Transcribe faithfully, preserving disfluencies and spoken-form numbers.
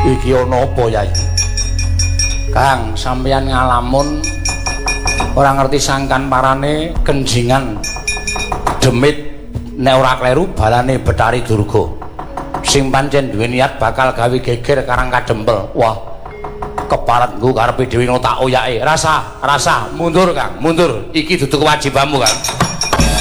Iki ana apa Yai? Kang, sampeyan ngalamun ora ngerti sangkan parane kenjingan demit nek ora kleru balane Betari Durga. Sing pancen duwe niat bakal gawe geger Karang Kadempel. Wah, keparat nggo karepe dhewe ngono tak oyake. Rasa, rasa mundur Kang, mundur. Iki dudu kewajibanmu Kang.